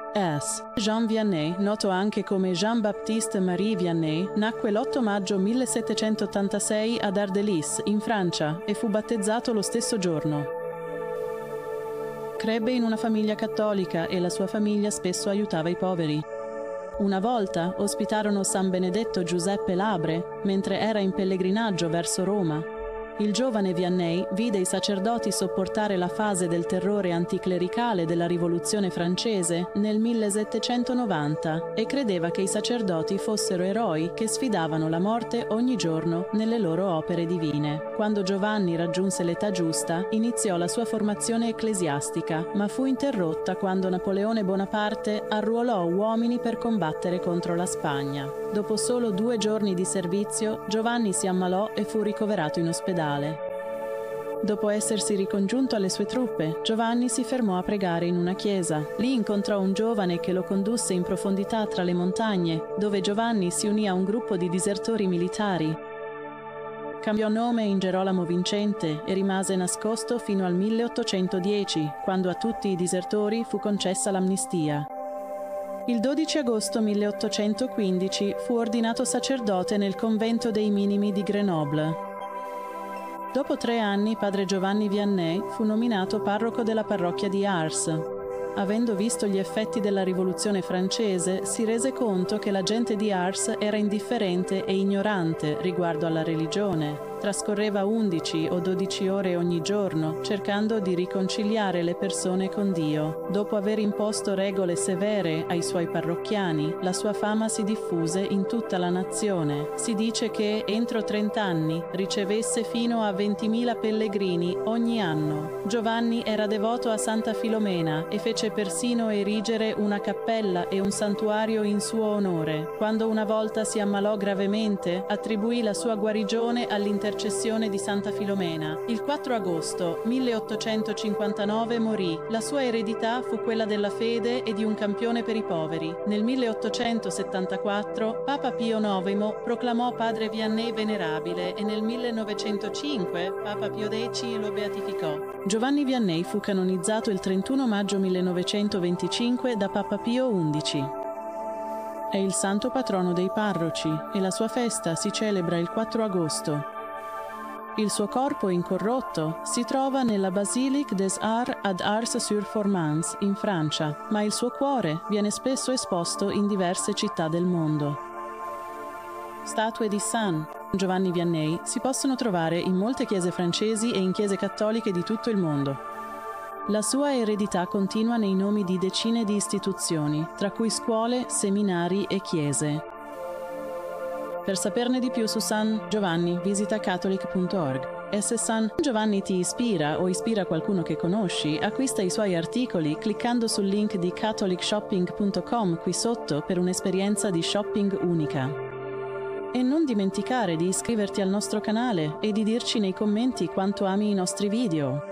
Jean Vianney, noto anche come Jean-Baptiste Marie Vianney, nacque l'8 maggio 1786 ad Ardelis, in Francia, e fu battezzato lo stesso giorno. Crebbe in una famiglia cattolica e la sua famiglia spesso aiutava i poveri. Una volta ospitarono San Benedetto Giuseppe Labre mentre era in pellegrinaggio verso Roma. Il giovane Vianney vide i sacerdoti sopportare la fase del terrore anticlericale della Rivoluzione francese nel 1790 e credeva che i sacerdoti fossero eroi che sfidavano la morte ogni giorno nelle loro opere divine. Quando Giovanni raggiunse l'età giusta, iniziò la sua formazione ecclesiastica, ma fu interrotta quando Napoleone Bonaparte arruolò uomini per combattere contro la Spagna. Dopo solo 2 giorni di servizio, Giovanni si ammalò e fu ricoverato in ospedale. Dopo essersi ricongiunto alle sue truppe, Giovanni si fermò a pregare in una chiesa. Lì incontrò un giovane che lo condusse in profondità tra le montagne, dove Giovanni si unì a un gruppo di disertori militari. Cambiò nome in Gerolamo Vincente e rimase nascosto fino al 1810, quando a tutti i disertori fu concessa l'amnistia. Il 12 agosto 1815 fu ordinato sacerdote nel convento dei Minimi di Grenoble. Dopo 3 anni, padre Giovanni Vianney fu nominato parroco della parrocchia di Ars. Avendo visto gli effetti della rivoluzione francese, si rese conto che la gente di Ars era indifferente e ignorante riguardo alla religione. Trascorreva 11 o 12 ore ogni giorno, cercando di riconciliare le persone con Dio. Dopo aver imposto regole severe ai suoi parrocchiani, la sua fama si diffuse in tutta la nazione. Si dice che, entro 30 anni, ricevesse fino a 20.000 pellegrini ogni anno. Giovanni era devoto a Santa Filomena e fece persino erigere una cappella e un santuario in suo onore. Quando una volta si ammalò gravemente, attribuì la sua guarigione all'intercessione di Santa Filomena. Il 4 agosto 1859 morì. La sua eredità fu quella della fede e di un campione per i poveri. Nel 1874 Papa Pio IX proclamò padre Vianney venerabile e nel 1905 Papa Pio X lo beatificò. Giovanni Vianney fu canonizzato il 31 maggio 1925 da Papa Pio XI. È il santo patrono dei parroci e la sua festa si celebra il 4 agosto. Il suo corpo incorrotto si trova nella Basilique des Arts ad Ars-sur-Formans, in Francia, ma il suo cuore viene spesso esposto in diverse città del mondo. Statue di San Giovanni Vianney si possono trovare in molte chiese francesi e in chiese cattoliche di tutto il mondo. La sua eredità continua nei nomi di decine di istituzioni, tra cui scuole, seminari e chiese. Per saperne di più su San Giovanni, visita catholic.org. E se San Giovanni ti ispira o ispira qualcuno che conosci, acquista i suoi articoli cliccando sul link di catholicshopping.com qui sotto per un'esperienza di shopping unica. E non dimenticare di iscriverti al nostro canale e di dirci nei commenti quanto ami i nostri video.